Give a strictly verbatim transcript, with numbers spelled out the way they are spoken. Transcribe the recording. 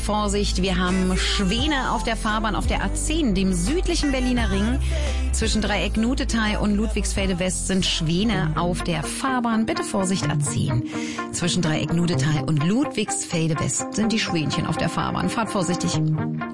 Vorsicht, wir haben Schwäne auf der Fahrbahn auf der A zehn, dem südlichen Berliner Ring. Zwischen Dreieck Nutetal und Ludwigsfelde West sind Schwäne auf der Fahrbahn. Bitte Vorsicht, A zehn. Zwischen Dreieck Nutetal und Ludwigsfelde West sind die Schwänchen auf der Fahrbahn. Fahrt vorsichtig.